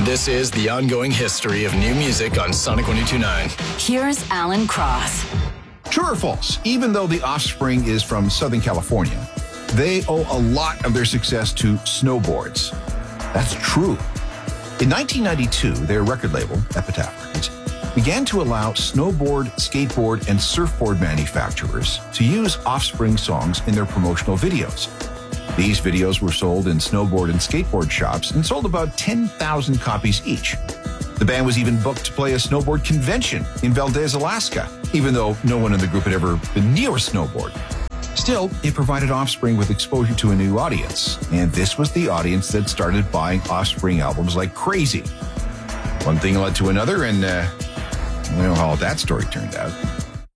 This is the ongoing history of new music on Sonic 102.9. Here's Alan Cross. True or false? Even though The Offspring is from Southern California, they owe a lot of their success to snowboards. That's true. In 1992, their record label, Epitaph Records, began to allow snowboard, skateboard, and surfboard manufacturers to use Offspring songs in their promotional videos. These videos were sold in snowboard and skateboard shops and sold about 10,000 copies each. The band was even booked to play a snowboard convention in Valdez, Alaska, even though no one in the group had ever been near a snowboard. Still, it provided Offspring with exposure to a new audience, and this was the audience that started buying Offspring albums like crazy. One thing led to another, and we know how that story turned out.